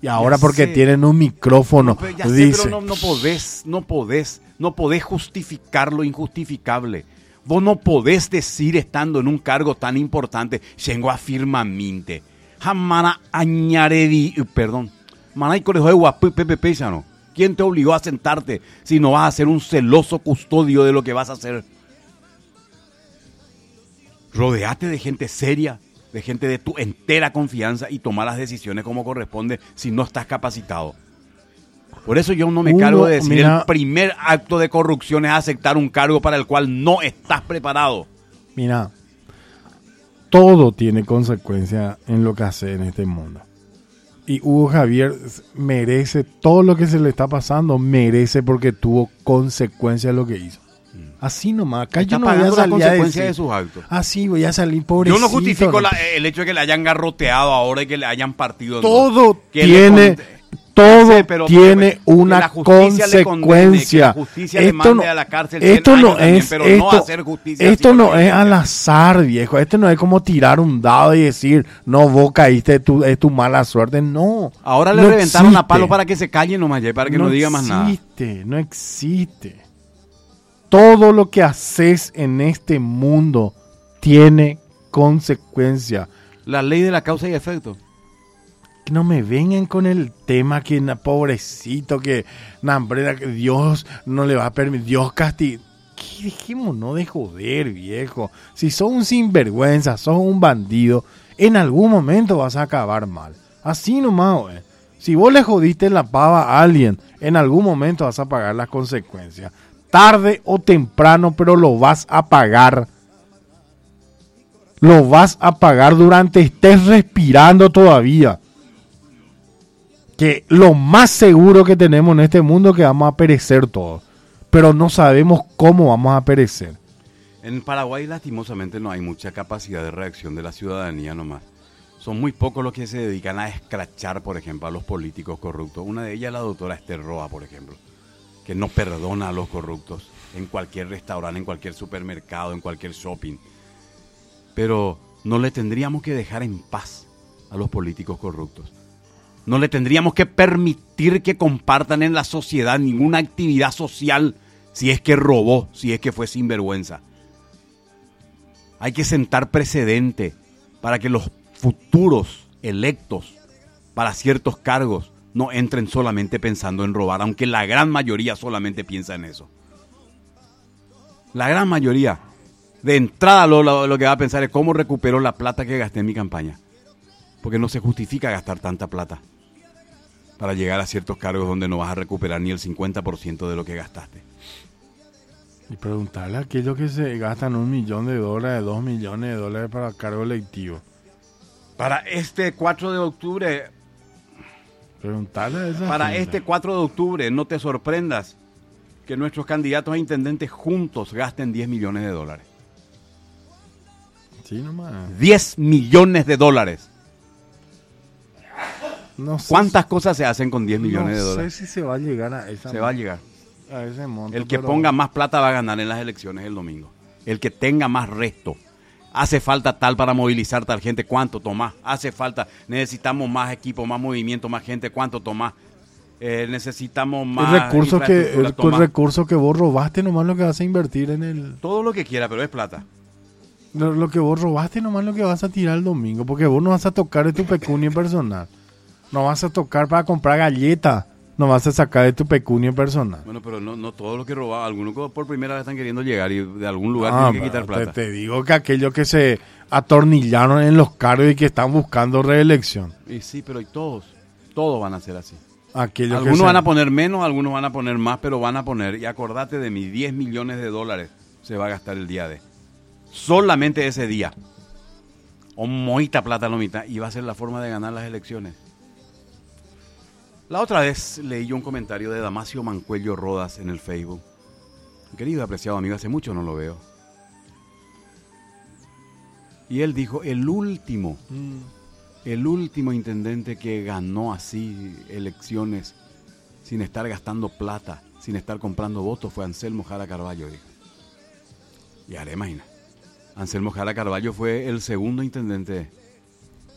Y ahora Ya porque sé. tienen un micrófono, Pero ya sé, dice. pero no podés justificar lo injustificable. Vos no podés decir, estando en un cargo tan importante, llegó a firmamente. Jamana añaredi, perdón. Manay colegio de guapo Pepe Pésano. ¿Quién te obligó a sentarte si no vas a ser un celoso custodio de lo que vas a hacer? Rodeate de gente seria, de gente de tu entera confianza y toma las decisiones como corresponde si no estás capacitado. Por eso yo no me cargo de decir mira, el primer acto de corrupción es aceptar un cargo para el cual no estás preparado. Mira, todo tiene consecuencia en lo que hace en este mundo. Y Hugo Javier merece todo lo que se le está pasando, merece porque tuvo consecuencia de lo que hizo. Así nomás, acá Está yo no voy a pagando las salir a consecuencias decir, de sus actos. así voy a salir pobrecito. Yo no justifico ¿no? el hecho de que le hayan garroteado ahora y que le hayan partido. Todo Que tiene, Ya sé, pero tiene que una la justicia le condene, consecuencia. que la justicia le mande a la cárcel 100 esto no años también, es, pero esto, no hacer justicia esto así no con la es gente. al azar, viejo. Esto no es como tirar un dado y decir, no, vos caíste, es tu mala suerte. No. Ahora le no reventaron existe. a palo para que se calle nomás, ya, para que no diga más nada. No existe. Todo lo que haces en este mundo tiene consecuencia. La ley de la causa y efecto. Que no me vengan con el tema que pobrecito, que que Dios no le va a permitir, Dios castiga. Dejémonos de joder, viejo. Si sos un sinvergüenza, sos un bandido, en algún momento vas a acabar mal. Así nomás, güey. Si vos le jodiste la pava a alguien, en algún momento vas a pagar las consecuencias. Tarde o temprano, pero lo vas a pagar. Lo vas a pagar durante estés respirando todavía. Que lo más seguro que tenemos en este mundo es que vamos a perecer todos. Pero no sabemos cómo vamos a perecer. En Paraguay, lastimosamente, no hay mucha capacidad de reacción de la ciudadanía nomás. Son muy pocos los que se dedican a escrachar, por ejemplo, a los políticos corruptos. Una de ellas es la doctora Esther Roa, por ejemplo, que no perdona a los corruptos en cualquier restaurante, en cualquier supermercado, en cualquier shopping. Pero no le tendríamos que dejar en paz a los políticos corruptos. No le tendríamos que permitir que compartan en la sociedad ninguna actividad social si es que robó, si es que fue sinvergüenza. Hay que sentar precedente para que los futuros electos para ciertos cargos no entren solamente pensando en robar, aunque la gran mayoría solamente piensa en eso. La gran mayoría, de entrada lo que va a pensar es cómo recupero la plata que gasté en mi campaña. Porque no se justifica gastar tanta plata para llegar a ciertos cargos donde no vas a recuperar ni el 50% de lo que gastaste. Y preguntarle a aquellos que se gastan $1 millón, $2 millones para cargo electivo. Para este 4 de octubre, Preguntarle a esa para gente. este 4 de octubre, no te sorprendas que nuestros candidatos a intendentes juntos gasten $10 millones. Sí, nomás. $10 millones. No sé ¿Cuántas cosas se hacen con $10 millones? No sé si se va a llegar a esa. Se va a llegar. A ese monto. El que pero ponga más plata va a ganar en las elecciones el domingo. El que tenga más resto. Hace falta tal para movilizar tal gente. ¿Cuánto tomás? Hace falta. Necesitamos más equipo, más movimiento, más gente. ¿Cuánto tomás? Necesitamos más el recurso que vos robaste nomás lo que vas a invertir en el... Todo lo que quiera, pero es plata. Lo que vos robaste nomás lo que vas a tirar el domingo. Porque vos no vas a tocar de tu pecunio personal. No vas a tocar para comprar galletas. No vas a sacar de tu pecunio personal. Bueno, pero no todo lo que robaba. Algunos por primera vez están queriendo llegar y de algún lugar tienen que quitar plata. Te digo que aquellos que se atornillaron en los cargos y que están buscando reelección. Y sí, pero y todos van a ser así. Algunos van a poner menos, algunos van a poner más, pero van a poner. Y acordate de mis $10 millones se va a gastar el día de. Solamente ese día. O moita plata no mitad. Y va a ser la forma de ganar las elecciones. La otra vez leí yo un comentario de Damasio Mancuello Rodas en el Facebook. Querido y apreciado amigo, hace mucho no lo veo. Y él dijo, el último intendente que ganó así elecciones sin estar gastando plata, sin estar comprando votos, fue Anselmo Jara Carballo. Dijo. Y ahora imagina, Anselmo Jara Carballo fue el segundo intendente